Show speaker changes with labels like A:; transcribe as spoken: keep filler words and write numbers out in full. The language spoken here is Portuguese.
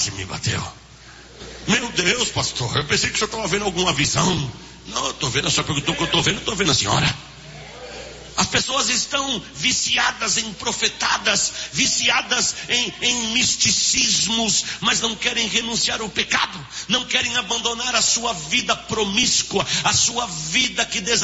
A: quase me bateu. Meu Deus, pastor, eu pensei que o senhor estava vendo alguma visão. Não, eu estou vendo, a senhora perguntou o que eu estou vendo, eu estou vendo a senhora. As pessoas estão viciadas em profetadas, viciadas em, em misticismos, mas não querem renunciar ao pecado, não querem abandonar a sua vida promíscua, a sua vida que desagrada